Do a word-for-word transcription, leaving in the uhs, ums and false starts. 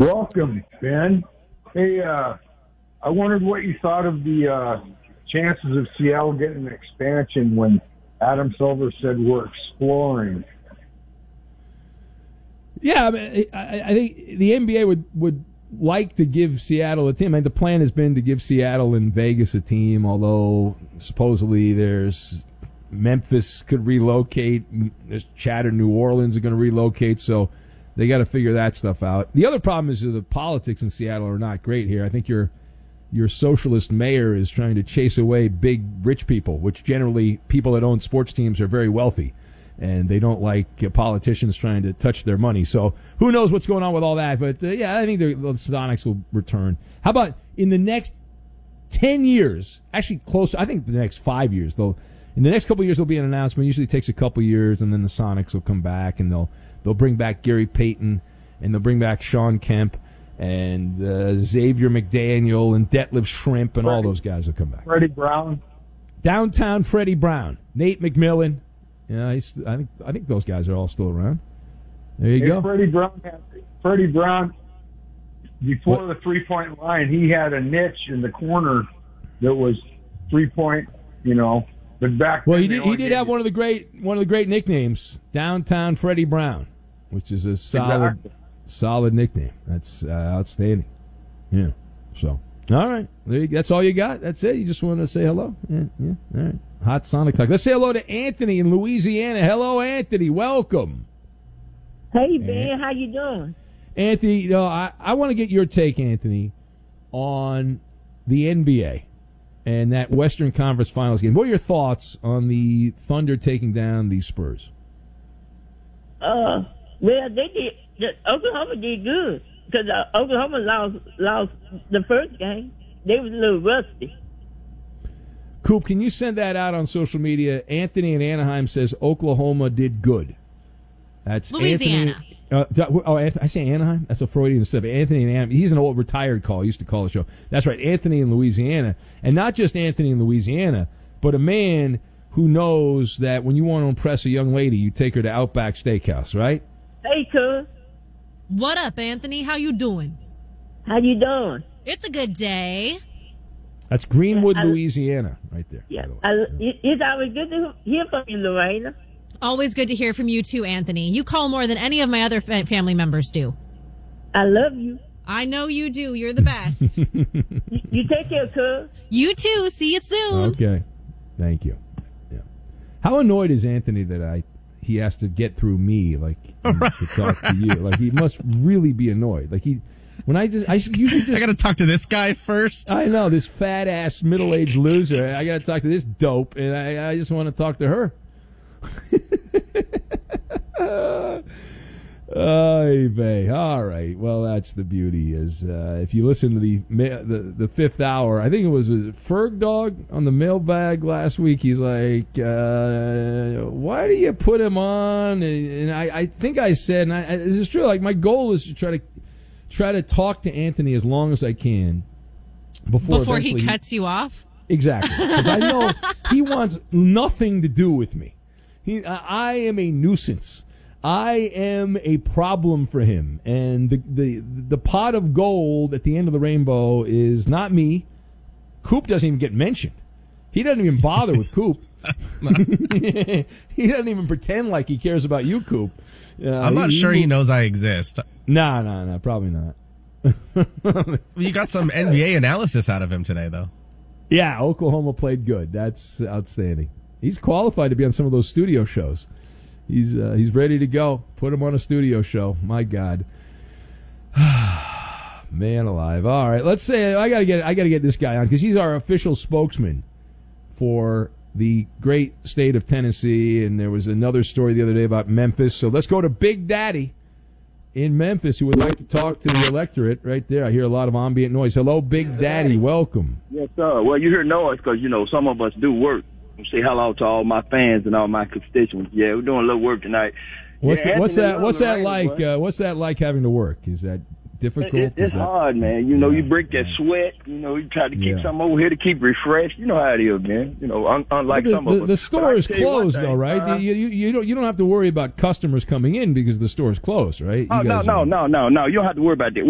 Welcome, Ben. Hey, uh, I wondered what you thought of the uh, chances of Seattle getting an expansion when Adam Silver said we're exploring. Yeah, I, mean, I, I think the N B A would, would like to give Seattle a team. I mean, the plan has been to give Seattle and Vegas a team, although supposedly there's Memphis could relocate. There's chatter New Orleans are going to relocate, so they got to figure that stuff out. The other problem is that the politics in Seattle are not great here. I think your your socialist mayor is trying to chase away big rich people, which generally people that own sports teams are very wealthy, and they don't like uh, politicians trying to touch their money. So who knows what's going on with all that? But, uh, yeah, I think the, the Sonics will return. How about in the next ten years, actually close to, I think the next five years, though, in the next couple of years, there'll be an announcement. It usually takes a couple of years, and then the Sonics will come back, and they'll they'll bring back Gary Payton, and they'll bring back Sean Kemp, and uh, Xavier McDaniel, and Detlef Shrimp, and Freddie, all those guys will come back. Freddie Brown. Downtown Freddie Brown. Nate McMillan. Yeah, he's, I think I think those guys are all still around. There you hey, go. Freddie Brown, Freddie Brown, before what? the three-point line, he had a niche in the corner that was three-point, you know. But back well, then, he did. He did have one of the great one of the great nicknames, Downtown Freddie Brown, which is a solid, exactly. solid nickname. That's uh, outstanding. Yeah. So, all right, there you, that's all you got. That's it. You just wanted to say hello. Yeah. Yeah. All right. Hot Sonic Talk. Let's say hello to Anthony in Louisiana. Hello, Anthony. Welcome. Hey, Ben. How you doing? Anthony, you know, I I want to get your take, Anthony, on the N B A. And that Western Conference Finals game. What are your thoughts on the Thunder taking down the Spurs? Uh, well, they did. The, Oklahoma did good because uh, Oklahoma lost lost the first game. They was a little rusty. Coop, can you send that out on social media? Anthony in Anaheim says Oklahoma did good. That's Louisiana. Anthony. Uh, oh, I say Anaheim? That's a Freudian stuff. Anthony in Anaheim. He's an old retired call. He used to call the show. That's right, Anthony in Louisiana. And not just Anthony in Louisiana, but a man who knows that when you want to impress a young lady, you take her to Outback Steakhouse, right? Hey, cuz. What up, Anthony? How you doing? How you doing? It's a good day. That's Greenwood, I, Louisiana, right there. Yeah, I, it's always good to hear from you, Lorena. Always good to hear from you, too, Anthony. You call more than any of my other fa- family members do. I love you. I know you do. You're the best. you, you take care, cuz. You too. See you soon. Okay. Thank you. Yeah. How annoyed is Anthony that I he has to get through me, like, right, to talk to you? Like, he must really be annoyed. Like, he... When I just, I usually just. I got to talk to this guy first. I know, this fat ass middle aged loser. I got to talk to this dope, and I, I just want to talk to her. Oy vey. All right. Well, that's the beauty. Is uh, if you listen to the, the the fifth hour, I think it was, was it Ferg Dog on the mailbag last week. He's like, uh, "Why do you put him on?" And, and I, I think I said, and I, this is true. Like, my goal is to try to. Try to talk to Anthony as long as I can before before he he, cuts you off. Exactly, because I know he wants nothing to do with me. He, I am a nuisance. I am a problem for him, and the the the pot of gold at the end of the rainbow is not me. Coop doesn't even get mentioned. He doesn't even bother with Coop. He doesn't even pretend like he cares about you, Coop. Uh, I'm not he, sure he, he knows I exist. No, no, no, probably not. You got some N B A analysis out of him today, though. Yeah, Oklahoma played good. That's outstanding. He's qualified to be on some of those studio shows. He's uh, he's ready to go. Put him on a studio show. My God, man alive! All right, let's say I gotta get I gotta get this guy on because he's our official spokesman for the great state of Tennessee, and there was another story the other day about Memphis. So let's go to Big Daddy in Memphis, who would like to talk to the electorate right there. I hear a lot of ambient noise. Hello, Big Daddy. Welcome. Yes, sir. Well, you hear noise because, you know, some of us do work. Say hello to all my fans and all my constituents. Yeah, we're doing a little work tonight. What's, yeah, what's that? What's that rain, like? Uh, what's that like having to work? Is that difficult? It, it's that... hard, man. You know, yeah. you break that sweat. You know, you try to keep yeah. something over here to keep refreshed. You know how it is, man. You know, un- unlike the, some the, of us. The store is closed, thing, though, right? uh, you, you, you don't you don't have to worry about customers coming in because the store is closed, right? You oh no, no, are... no, no, no. You don't have to worry about that.